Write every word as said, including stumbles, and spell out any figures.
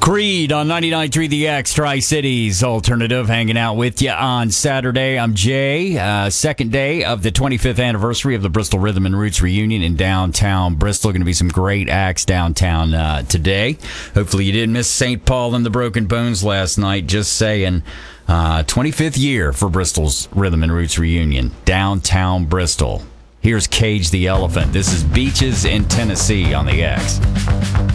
Creed on ninety-nine point three The X, Tri-Cities Alternative, hanging out with you on Saturday. I'm Jay. Uh, second day of the twenty-fifth anniversary of the Bristol Rhythm and Roots reunion in downtown Bristol. Going to be some great acts downtown uh, today. Hopefully you didn't miss Saint Paul and the Broken Bones last night. Just saying. Uh, twenty-fifth year for Bristol's Rhythm and Roots reunion, downtown Bristol. Here's Cage the Elephant. This is Beaches in Tennessee on the X.